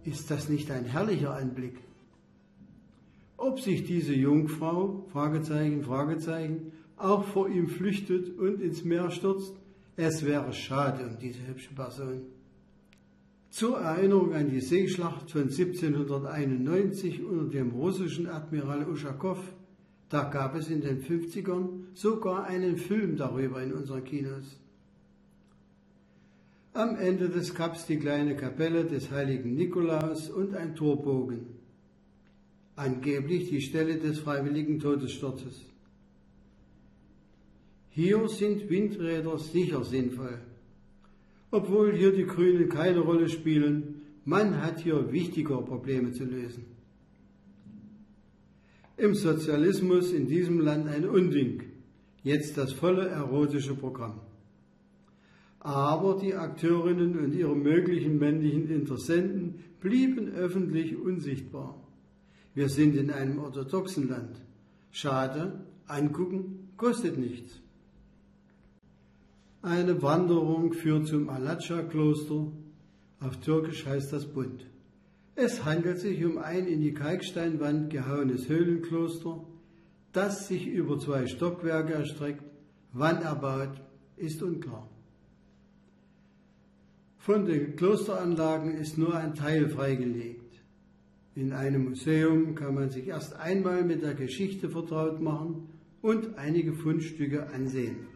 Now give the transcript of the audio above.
Ist das nicht ein herrlicher Anblick? Ob sich diese Jungfrau, Fragezeichen, Fragezeichen, auch vor ihm flüchtet und ins Meer stürzt, es wäre schade um diese hübsche Person. Zur Erinnerung an die Seeschlacht von 1791 unter dem russischen Admiral Uschakow, da gab es in den 50ern sogar einen Film darüber in unseren Kinos. Am Ende des Kaps die kleine Kapelle des heiligen Nikolaus und ein Torbogen. Angeblich die Stelle des freiwilligen Todessturzes. Hier sind Windräder sicher sinnvoll. Obwohl hier die Grünen keine Rolle spielen, man hat hier wichtigere Probleme zu lösen. Im Sozialismus in diesem Land ein Unding, jetzt das volle erotische Programm. Aber die Akteurinnen und ihre möglichen männlichen Interessenten blieben öffentlich unsichtbar. Wir sind in einem orthodoxen Land. Schade, angucken kostet nichts. Eine Wanderung führt zum Alatscha-Kloster, auf Türkisch heißt das Bund. Es handelt sich um ein in die Kalksteinwand gehauenes Höhlenkloster, das sich über 2 Stockwerke erstreckt. Wann erbaut, ist unklar. Von den Klosteranlagen ist nur ein Teil freigelegt. In einem Museum kann man sich erst einmal mit der Geschichte vertraut machen und einige Fundstücke ansehen.